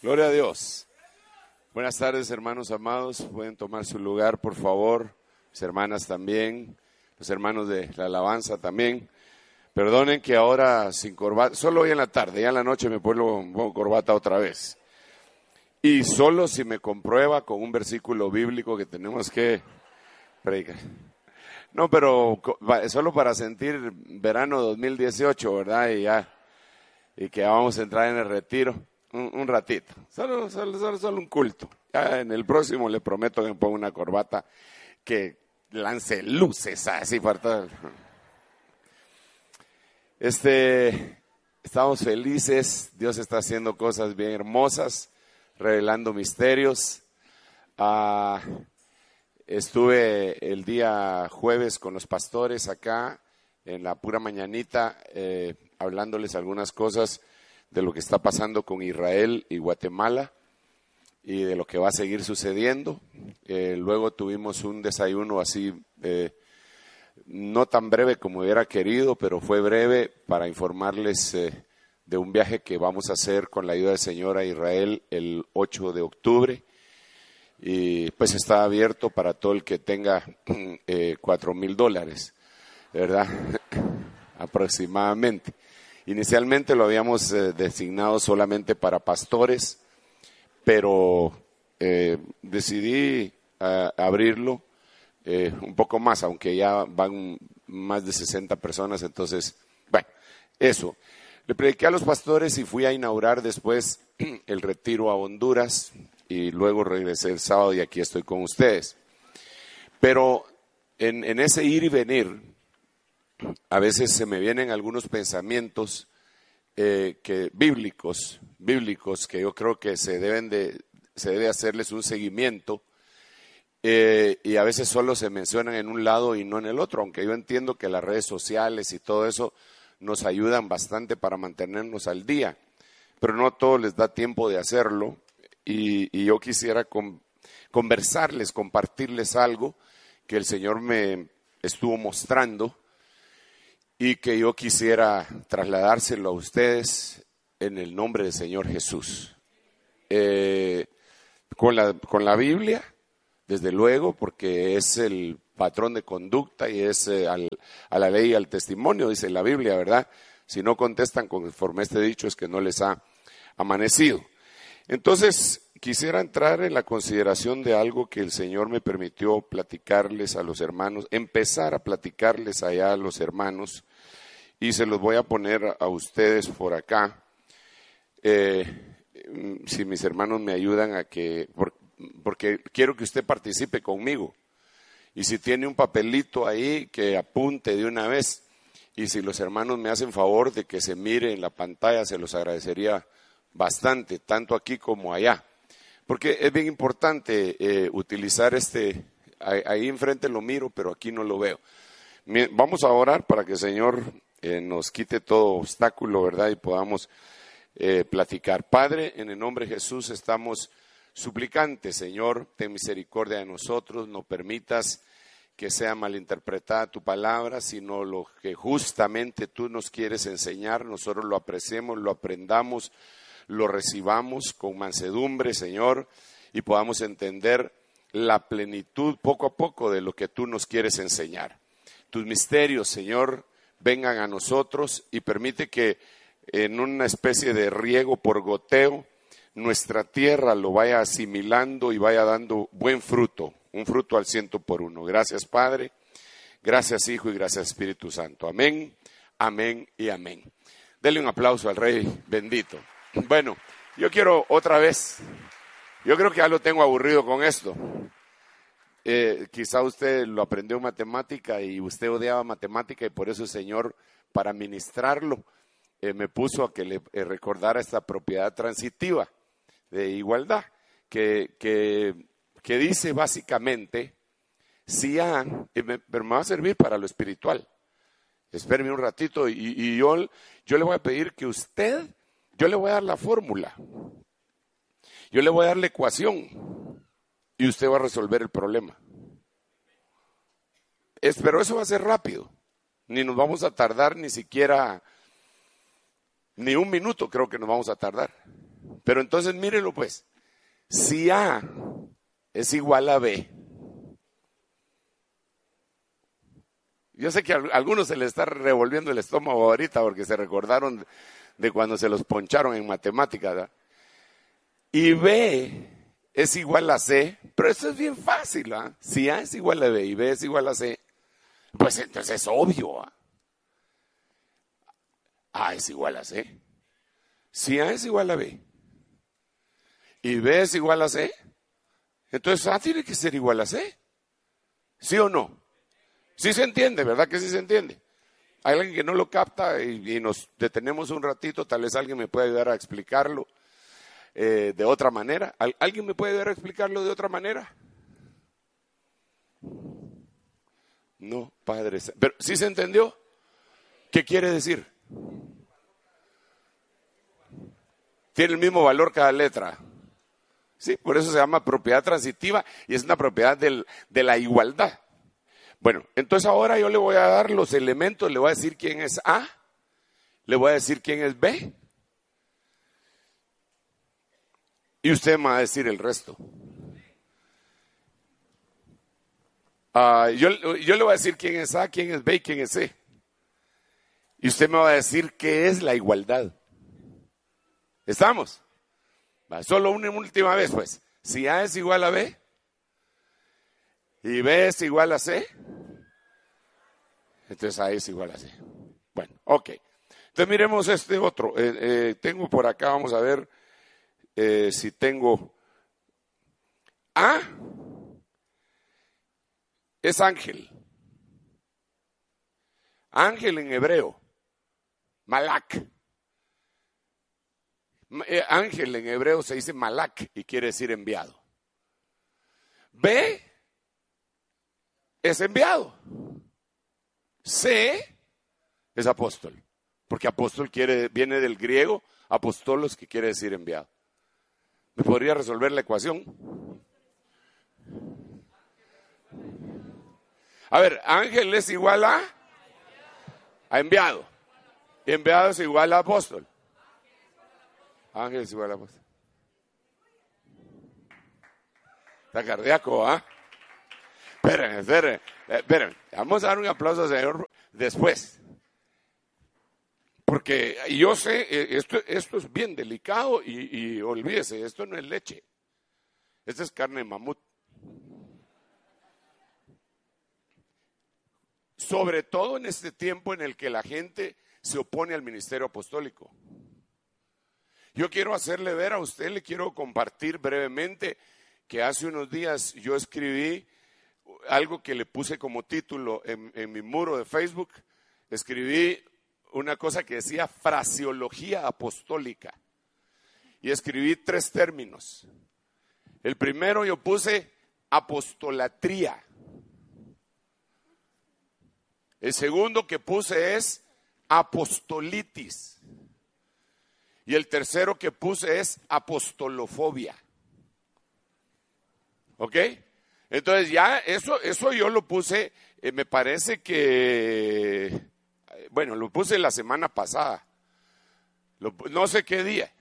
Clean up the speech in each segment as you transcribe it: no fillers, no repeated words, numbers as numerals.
Gloria a Dios. Buenas tardes, hermanos amados. Pueden tomar su lugar, por favor. Mis hermanas también, los hermanos de la alabanza también. Perdonen que ahora sin corbata, solo hoy en la tarde, ya en la noche me pongo corbata otra vez. Y solo si me comprueba con un versículo bíblico que tenemos que predicar. No, pero solo para sentir verano 2018, ¿verdad? Y que vamos a entrar en el retiro un ratito. Solo un culto. Ya en el próximo le prometo que me ponga una corbata que lance luces así para todo. Estamos felices. Dios está haciendo cosas bien hermosas, revelando misterios. Estuve el día jueves con los pastores acá en la pura mañanita, hablándoles algunas cosas de lo que está pasando con Israel y Guatemala y de lo que va a seguir sucediendo. Luego tuvimos un desayuno así, no tan breve como hubiera querido, pero fue breve para informarles de un viaje que vamos a hacer con la ayuda del Señor a Israel el 8 de octubre. Y pues está abierto para todo el que tenga $4,000, ¿verdad? Aproximadamente. Inicialmente lo habíamos designado solamente para pastores, pero decidí abrirlo un poco más, aunque ya van más de 60 personas, entonces, bueno, eso. Le prediqué a los pastores y fui a inaugurar después el retiro a Honduras y luego regresé el sábado y aquí estoy con ustedes. Pero en ese ir y venir, a veces se me vienen algunos pensamientos bíblicos, que yo creo que se debe hacerles un seguimiento, y a veces solo se mencionan en un lado y no en el otro, aunque yo entiendo que las redes sociales y todo eso nos ayudan bastante para mantenernos al día, pero no a todos les da tiempo de hacerlo, y yo quisiera conversarles, compartirles algo que el Señor me estuvo mostrando y que yo quisiera trasladárselo a ustedes en el nombre del Señor Jesús. Con la Biblia, desde luego, porque es el patrón de conducta y es a la ley y al testimonio, dice la Biblia, ¿verdad? Si no contestan conforme este dicho es que no les ha amanecido. Entonces, quisiera entrar en la consideración de algo que el Señor me permitió platicarles a los hermanos, empezar a platicarles allá a los hermanos, y se los voy a poner a ustedes por acá. Si mis hermanos me ayudan porque quiero que usted participe conmigo. Y si tiene un papelito ahí, que apunte de una vez. Y si los hermanos me hacen favor de que se mire en la pantalla, se los agradecería bastante, tanto aquí como allá. Porque es bien importante utilizar ahí enfrente lo miro, pero aquí no lo veo. Vamos a orar para que el Señor nos quite todo obstáculo, ¿verdad? Y podamos platicar. Padre, en el nombre de Jesús estamos suplicantes, Señor, ten misericordia de nosotros, no permitas que sea malinterpretada tu palabra, sino lo que justamente tú nos quieres enseñar, nosotros lo apreciemos, lo aprendamos, lo recibamos con mansedumbre, Señor, y podamos entender la plenitud poco a poco de lo que tú nos quieres enseñar. Tus misterios, Señor, vengan a nosotros y permite que en una especie de riego por goteo, nuestra tierra lo vaya asimilando y vaya dando buen fruto, un fruto al 100%. Gracias, Padre, gracias, Hijo, y gracias, Espíritu Santo. Amén, amén y amén. Denle un aplauso al Rey bendito. Bueno, yo quiero otra vez, yo creo que ya lo tengo aburrido con esto. Quizá usted lo aprendió en matemática y usted odiaba matemática y por eso el Señor, para ministrarlo, me puso a que le recordara esta propiedad transitiva de igualdad, que dice básicamente, si A, pero me va a servir para lo espiritual. Espéreme un ratito y yo le voy a pedir que yo le voy a dar la fórmula, yo le voy a dar la ecuación y usted va a resolver el problema. Pero eso va a ser rápido, ni nos vamos a tardar ni siquiera, ni un minuto creo que nos vamos a tardar. Pero entonces mírenlo pues, si A es igual a B, yo sé que a algunos se les está revolviendo el estómago ahorita porque se recordaron de cuando se los poncharon en matemáticas, ¿verdad? Y B es igual a C, pero eso es bien fácil, ¿verdad? Si A es igual a B y B es igual a C, pues entonces es obvio, ¿verdad? A es igual a C. Si A es igual a B y B es igual a C, entonces A tiene que ser igual a C. ¿Sí o no? Sí se entiende, ¿verdad que sí se entiende? Hay alguien que no lo capta y nos detenemos un ratito, tal vez alguien me pueda ayudar a explicarlo de otra manera. ¿Alguien me puede ayudar a explicarlo de otra manera? No, Padre. Pero ¿sí se entendió? ¿Qué quiere decir? Tiene el mismo valor cada letra. Sí, por eso se llama propiedad transitiva y es una propiedad de la igualdad. Bueno, entonces ahora yo le voy a dar los elementos, le voy a decir quién es A, le voy a decir quién es B, y usted me va a decir el resto. Yo le voy a decir quién es A, quién es B y quién es C. Y usted me va a decir qué es la igualdad. ¿Estamos? Solo una última vez, pues. Si A es igual a B y B es igual a C, entonces A es igual a C. Bueno, ok. Entonces miremos este otro. Tengo por acá, vamos a ver si tengo A es ángel. Ángel en hebreo, malak. Ángel en hebreo se dice malak y quiere decir enviado. B es enviado. C es apóstol, porque apóstol viene del griego apostolos, que quiere decir enviado. ¿Me podría resolver la ecuación? A ver, ángel es igual a enviado. Y enviado es igual a apóstol. Ángel es igual a apóstol. Está cardíaco, ¿ah? Esperen. Vamos a dar un aplauso al Señor después. Porque yo sé, esto es bien delicado y olvídese, esto no es leche. Esto es carne de mamut. Sobre todo en este tiempo en el que la gente se opone al ministerio apostólico. Yo quiero hacerle ver a usted, le quiero compartir brevemente que hace unos días yo escribí algo que le puse como título en mi muro de Facebook. Escribí una cosa que decía fraseología apostólica y escribí 3 términos. El primero yo puse apostolatría. El segundo que puse es apostolitis. Y el tercero que puse es apostolofobia. ¿Ok? Entonces ya eso yo lo puse, me parece que, bueno, lo puse la semana pasada. No sé qué día.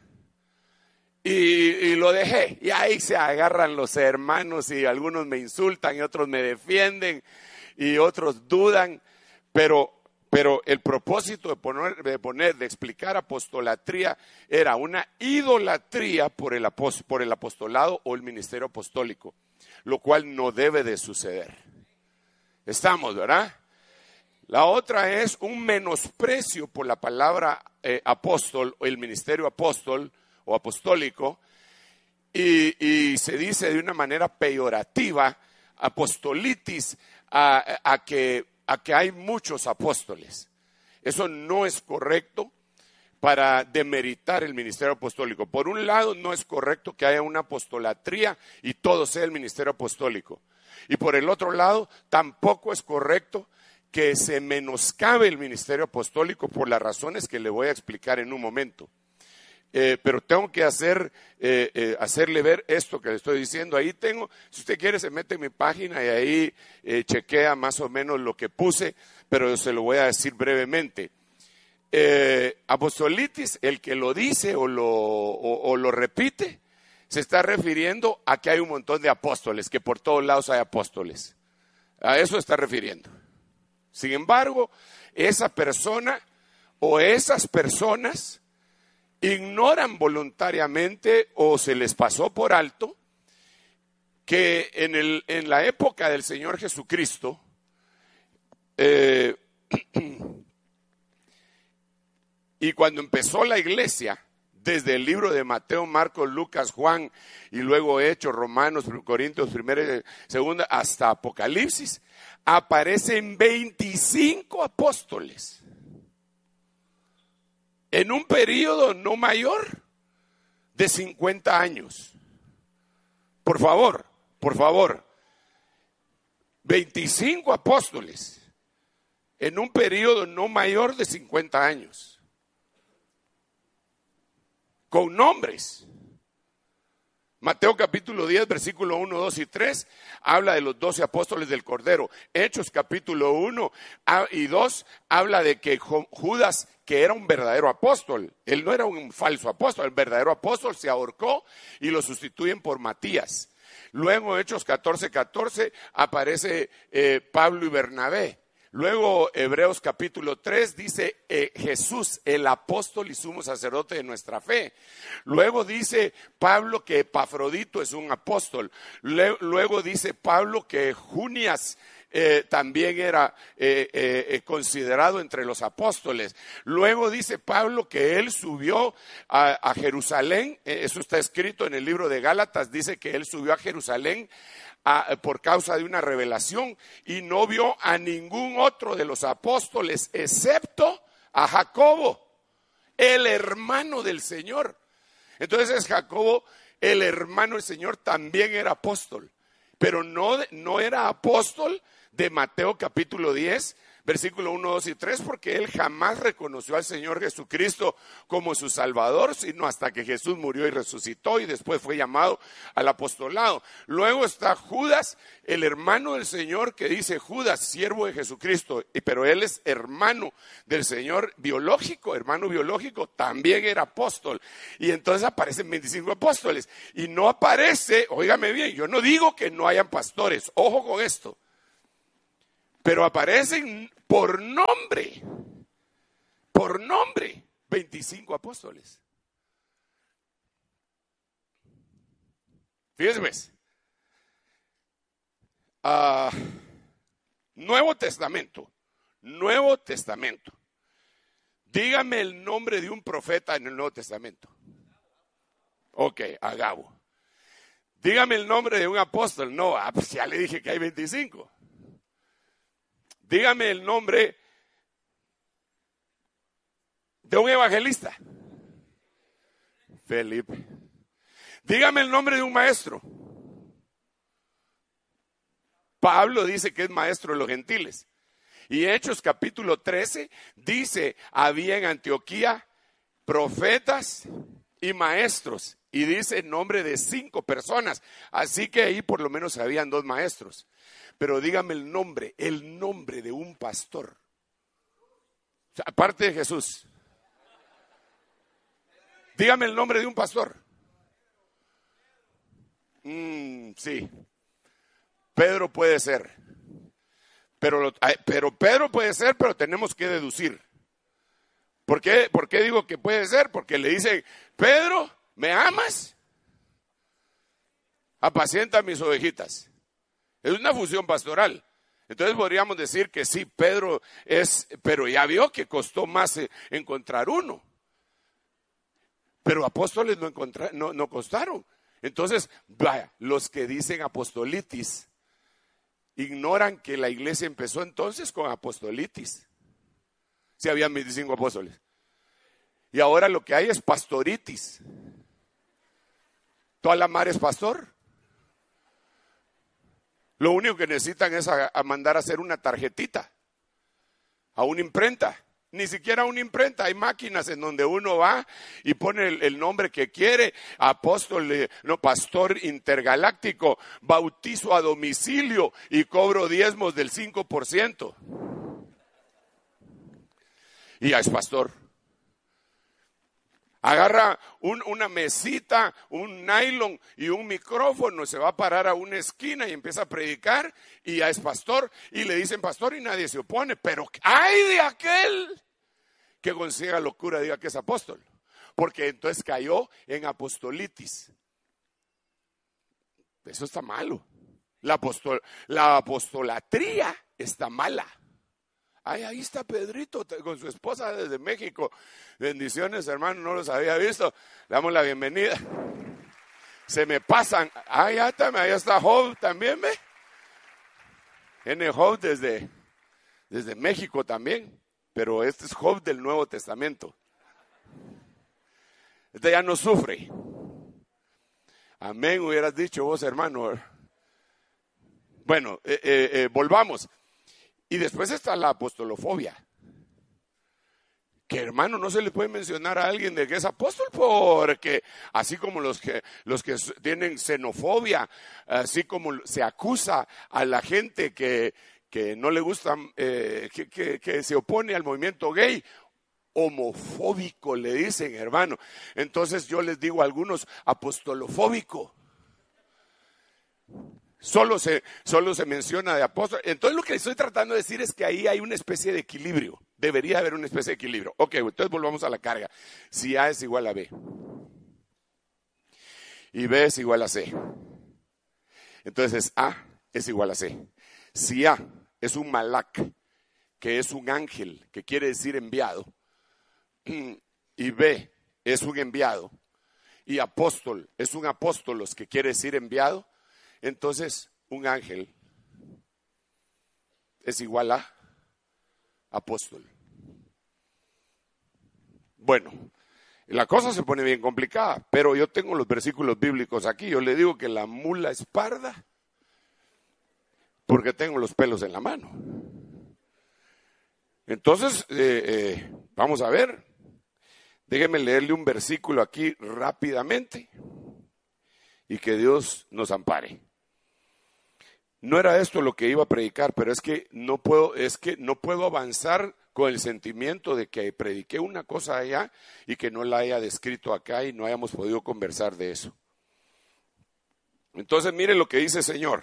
Y lo dejé. Y ahí se agarran los hermanos y algunos me insultan y otros me defienden y otros dudan. Pero el propósito de explicar apostolatría era una idolatría por el apostolado o el ministerio apostólico, lo cual no debe de suceder. Estamos, ¿verdad? La otra es un menosprecio por la palabra apóstol o el ministerio apóstol o apostólico y se dice de una manera peyorativa, apostolitis, a que hay muchos apóstoles. Eso no es correcto para demeritar el ministerio apostólico. Por un lado, no es correcto que haya una apostolatría y todo sea el ministerio apostólico. Y por el otro lado, tampoco es correcto que se menoscabe el ministerio apostólico por las razones que le voy a explicar en un momento. Pero tengo que hacerle ver esto que le estoy diciendo. Ahí tengo, si usted quiere se mete en mi página y ahí chequea más o menos lo que puse, pero se lo voy a decir brevemente. apostolitis, el que lo dice o lo repite, se está refiriendo a que hay un montón de apóstoles, que por todos lados hay apóstoles. A eso está refiriendo. Sin embargo, esa persona o esas personas ignoran voluntariamente o se les pasó por alto que en la época del Señor Jesucristo, y cuando empezó la iglesia, desde el libro de Mateo, Marcos, Lucas, Juan, y luego Hechos, Romanos, Corintios, primera, segunda, hasta Apocalipsis, aparecen 25 apóstoles. En un periodo no mayor de 50 años. Por favor, 25 apóstoles en un periodo no mayor de 50 años. Con nombres. Mateo capítulo 10, versículo 1, 2 y 3, habla de los 12 apóstoles del Cordero. Hechos capítulo 1 y 2, habla de que Judas, que era un verdadero apóstol, él no era un falso apóstol, el verdadero apóstol se ahorcó y lo sustituyen por Matías. Luego, Hechos 14, 14, aparece Pablo y Bernabé. Luego, Hebreos capítulo 3 dice Jesús, el apóstol y sumo sacerdote de nuestra fe. Luego dice Pablo que Epafrodito es un apóstol. Luego dice Pablo que Junias también era considerado entre los apóstoles. Luego dice Pablo que él subió a Jerusalén. Eso está escrito en el libro de Gálatas. Dice que él subió a Jerusalén por causa de una revelación y no vio a ningún otro de los apóstoles excepto a Jacobo, el hermano del Señor. Entonces Jacobo, el hermano del Señor, también era apóstol, pero no era apóstol de Mateo capítulo 10, versículo 1, 2 y 3, porque él jamás reconoció al Señor Jesucristo como su Salvador, sino hasta que Jesús murió y resucitó y después fue llamado al apostolado. Luego está Judas, el hermano del Señor, que dice Judas, siervo de Jesucristo, pero él es hermano del Señor biológico, hermano biológico, también era apóstol. Y entonces aparecen 25 apóstoles y no aparece, óigame bien, yo no digo que no hayan pastores, ojo con esto, pero aparecen por nombre, 25 apóstoles. Fíjense pues, Nuevo Testamento. Dígame el nombre de un profeta en el Nuevo Testamento. Ok, Agabo. Dígame el nombre de un apóstol. No, pues ya le dije que hay 25. Dígame el nombre de un evangelista. Felipe. Dígame el nombre de un maestro. Pablo dice que es maestro de los gentiles. Y Hechos capítulo 13 dice, había en Antioquía profetas y maestros. Y dice el nombre de 5 personas. Así que ahí por lo menos habían 2 maestros. Pero dígame el nombre de un pastor. O sea, aparte de Jesús. Dígame el nombre de un pastor. Sí. Pedro puede ser. Pero Pedro puede ser, pero tenemos que deducir. ¿Por qué digo que puede ser? Porque le dice, Pedro, ¿me amas? Apacienta mis ovejitas. Es una función pastoral. Entonces podríamos decir que sí, Pedro es, pero ya vio que costó más encontrar uno. Pero apóstoles no costaron. Entonces, vaya, los que dicen apostolitis ignoran que la iglesia empezó entonces con apostolitis. Si habían 25 apóstoles. Y ahora lo que hay es pastoritis. Toda la mar es pastor. Lo único que necesitan es a mandar a hacer una tarjetita, a una imprenta. Ni siquiera una imprenta, hay máquinas en donde uno va y pone el nombre que quiere, apóstol, pastor intergaláctico, bautizo a domicilio y cobro diezmos del 5%. y ya es pastor. Agarra una mesita, un nylon y un micrófono, se va a parar a una esquina y empieza a predicar y ya es pastor. Y le dicen pastor y nadie se opone, pero ¡ay de aquel que con ciega locura diga que es apóstol! Porque entonces cayó en apostolitis. Eso está malo. La apostolatría está mala. Ay, ahí está Pedrito con su esposa desde México. Bendiciones, hermano, no los había visto. Le damos la bienvenida. Se me pasan. Ay, allá está Job también, ¿ve? Viene Job desde México también. Pero este es Job del Nuevo Testamento. Este ya no sufre. Amén, hubieras dicho vos, hermano. Bueno, volvamos. Y después está la apostolofobia. Que hermano, no se le puede mencionar a alguien de que es apóstol, porque así como los que tienen xenofobia, así como se acusa a la gente que no le gusta, que se opone al movimiento gay, homofóbico le dicen, hermano. Entonces yo les digo a algunos, apostolofóbico. Solo se menciona de apóstol. Entonces lo que estoy tratando de decir es que ahí hay una especie de equilibrio. Debería haber una especie de equilibrio. Ok, entonces volvamos a la carga. Si A es igual a B y B es igual a C, entonces A es igual a C. Si A es un malak, que es un ángel, que quiere decir enviado, y B es un enviado, y apóstol es un apóstolos, que quiere decir enviado, entonces un ángel es igual a apóstol. Bueno, la cosa se pone bien complicada, pero yo tengo los versículos bíblicos aquí. Yo le digo que la mula es parda porque tengo los pelos en la mano. Entonces, vamos a ver. Déjeme leerle un versículo aquí rápidamente y que Dios nos ampare. No era esto lo que iba a predicar, pero es que no puedo avanzar con el sentimiento de que prediqué una cosa allá y que no la haya descrito acá y no hayamos podido conversar de eso. Entonces mire lo que dice el Señor.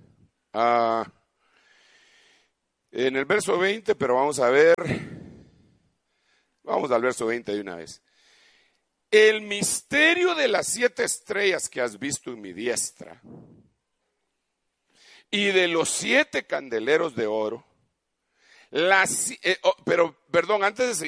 En el verso 20, pero vamos a ver. Vamos al verso 20 de una vez. El misterio de las 7 estrellas que has visto en mi diestra y de los 7 candeleros de oro, pero perdón, antes de seguir.